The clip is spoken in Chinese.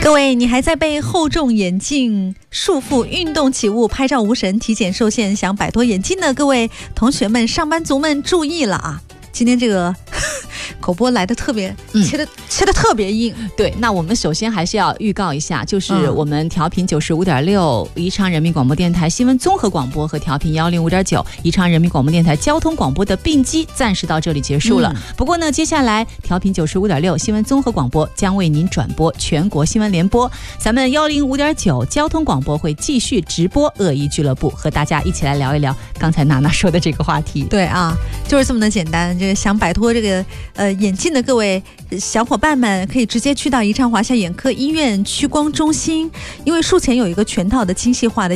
各位，你还在被厚重眼镜束缚、运动起雾、拍照无神、体检受限，想摆脱眼镜的各位同学们、上班族们注意了啊！今天这个口播来的特别切的特别硬。 对，那我们首先还是要预告一下，就是我们调频95.6宜昌人民广播电台新闻综合广播和调频105.9宜昌人民广播电台交通广播的并机暂时到这里结束了。不过呢，接下来调频95.6新闻综合广播将为您转播全国新闻联播，咱们105.9交通广播会继续直播恶意俱乐部，和大家一起来聊一聊刚才娜娜说的这个话题。 对啊，就是这么的简单。这个想摆脱这个眼镜的各位小伙伴们，可以直接去到宜昌华夏眼科医院屈光中心，因为术前有一个全套的精细化的